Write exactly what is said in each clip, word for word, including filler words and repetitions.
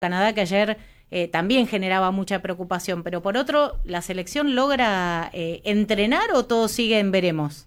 Canadá, que ayer eh, también generaba mucha preocupación, pero por otro, ¿la selección logra eh, entrenar o todo sigue en veremos?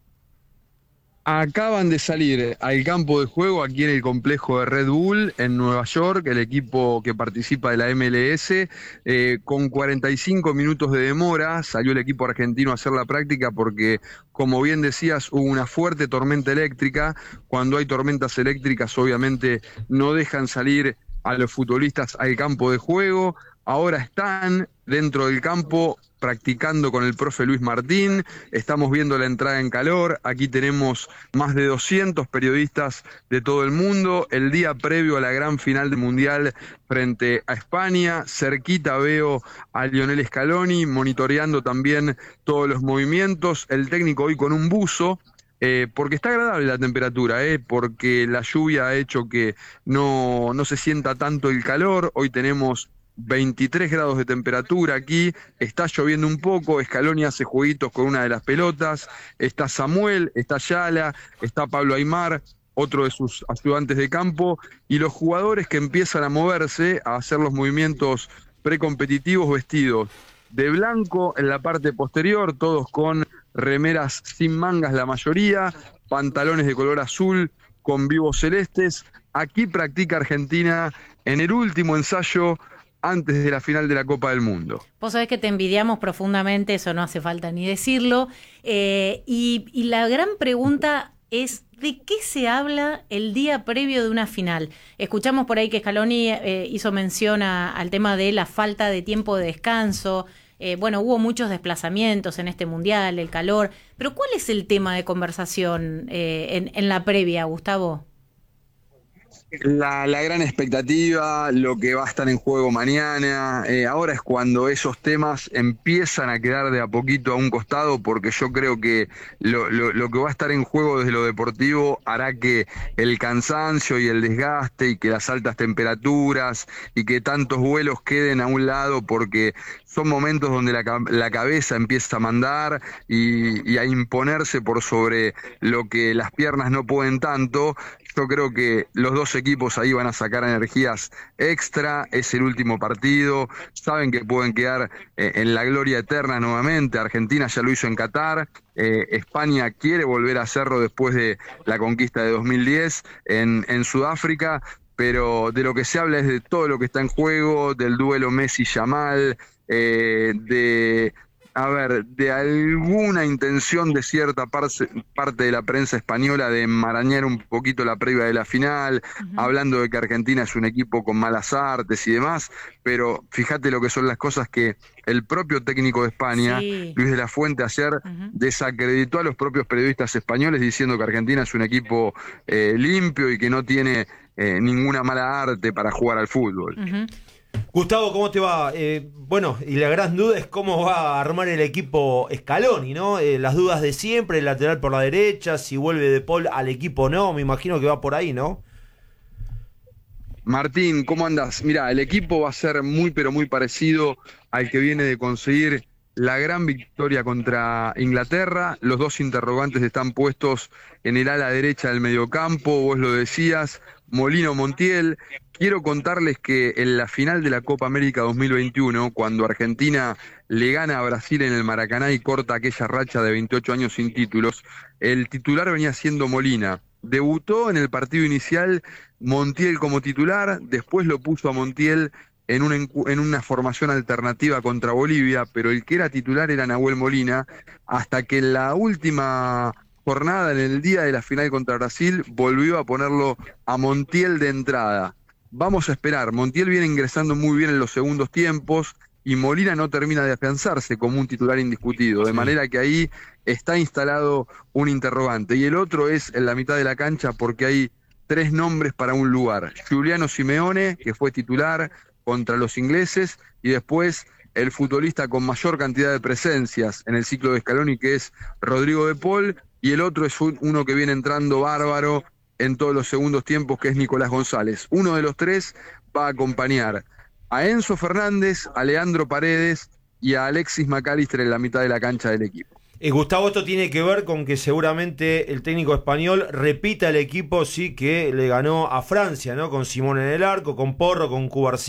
Acaban de salir al campo de juego aquí en el complejo de Red Bull en Nueva York, el equipo que participa de la M L S, eh, con cuarenta y cinco minutos de demora. Salió el equipo argentino a hacer la práctica porque, como bien decías, hubo una fuerte tormenta eléctrica. Cuando hay tormentas eléctricas, obviamente no dejan salir a los futbolistas al campo de juego. Ahora están dentro del campo practicando con el profe Luis Martín. Estamos viendo la entrada en calor. Aquí tenemos más de doscientos periodistas de todo el mundo. El día previo a la gran final del Mundial frente a España. Cerquita veo a Lionel Scaloni monitoreando también todos los movimientos. El técnico hoy con un buzo. Eh, porque está agradable la temperatura, eh, porque la lluvia ha hecho que no, no se sienta tanto el calor. Hoy tenemos veintitrés grados de temperatura aquí, está lloviendo un poco. Scaloni hace jueguitos con una de las pelotas, está Samuel, está Yala, está Pablo Aimar, otro de sus ayudantes de campo, y los jugadores que empiezan a moverse, a hacer los movimientos precompetitivos vestidos de blanco en la parte posterior, todos con remeras sin mangas la mayoría, pantalones de color azul con vivos celestes. Aquí practica Argentina en el último ensayo antes de la final de la Copa del Mundo. Vos sabés que te envidiamos profundamente, eso no hace falta ni decirlo, eh, y, y la gran pregunta es ¿de qué se habla el día previo de una final? Escuchamos por ahí que Scaloni eh, hizo mención a, al tema de la falta de tiempo de descanso. Eh, bueno, hubo muchos desplazamientos en este mundial, el calor, pero ¿cuál es el tema de conversación eh, en, en la previa, Gustavo? La, la gran expectativa, lo que va a estar en juego mañana. Eh, ahora es cuando esos temas empiezan a quedar de a poquito a un costado, porque yo creo que lo, lo, lo que va a estar en juego desde lo deportivo hará que el cansancio y el desgaste y que las altas temperaturas y que tantos vuelos queden a un lado, porque son momentos donde la, la cabeza empieza a mandar y, y a imponerse por sobre lo que las piernas no pueden tanto. Yo creo que los dos equipos ahí van a sacar energías extra, es el último partido, saben que pueden quedar eh, en la gloria eterna nuevamente. Argentina ya lo hizo en Qatar, eh, España quiere volver a hacerlo después de la conquista de dos mil diez en, en Sudáfrica, pero de lo que se habla es de todo lo que está en juego, del duelo Messi-Yamal, eh, de... a ver, de alguna intención de cierta parce, parte de la prensa española de enmarañar un poquito la previa de la final, uh-huh. hablando de que Argentina es un equipo con malas artes y demás, pero fíjate lo que son las cosas que el propio técnico de España, sí. Luis de la Fuente, ayer uh-huh. desacreditó a los propios periodistas españoles diciendo que Argentina es un equipo eh, limpio y que no tiene eh, ninguna mala arte para jugar al fútbol. Uh-huh. Gustavo, ¿cómo te va? Eh, bueno, y la gran duda es cómo va a armar el equipo Scaloni, ¿no? Eh, las dudas de siempre, el lateral por la derecha, si vuelve De Paul al equipo o no, me imagino que va por ahí, ¿no? Martín, ¿cómo andás? Mirá, el equipo va a ser muy pero muy parecido al que viene de conseguir la gran victoria contra Inglaterra. Los dos interrogantes están puestos en el ala derecha del mediocampo, vos lo decías, Molino Montiel. Quiero contarles que en la final de la Copa América dos mil veintiuno, cuando Argentina le gana a Brasil en el Maracaná y corta aquella racha de veintiocho años sin títulos, el titular venía siendo Molina. Debutó en el partido inicial Montiel como titular, después lo puso a Montiel en una, en una formación alternativa contra Bolivia, pero el que era titular era Nahuel Molina, hasta que en la última jornada, en el día de la final contra Brasil, volvió a ponerlo a Montiel de entrada. Vamos a esperar, Montiel viene ingresando muy bien en los segundos tiempos y Molina no termina de afianzarse como un titular indiscutido, de manera que ahí está instalado un interrogante. Y el otro es en la mitad de la cancha, porque hay tres nombres para un lugar: Giuliano Simeone, que fue titular contra los ingleses, y después el futbolista con mayor cantidad de presencias en el ciclo de Scaloni, que es Rodrigo De Paul, y el otro es un, uno que viene entrando bárbaro en todos los segundos tiempos, que es Nicolás González. Uno de los tres va a acompañar a Enzo Fernández, a Leandro Paredes y a Alexis McAllister en la mitad de la cancha del equipo. Eh, Gustavo, esto tiene que ver con que seguramente el técnico español repita el equipo, sí, que le ganó a Francia, ¿no? Con Simón en el arco, con Porro, con Cubarsí